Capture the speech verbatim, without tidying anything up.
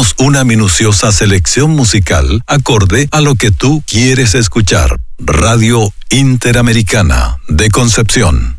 Hacemos una minuciosa selección musical acorde a lo que tú quieres escuchar. Radio Interamericana de Concepción.